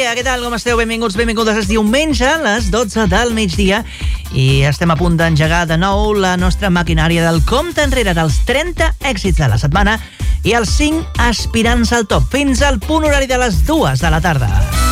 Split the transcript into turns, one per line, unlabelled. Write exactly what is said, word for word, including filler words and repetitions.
dia, què tal, com esteu? Benvinguts, benvingudes. És diumenge, a les dotze del migdia, i estem a punt d'engegar de nou la nostra maquinària del compte enrere dels trenta èxits de la setmana i els cinc aspirants al top, fins al punt horari de les dues de la tarda.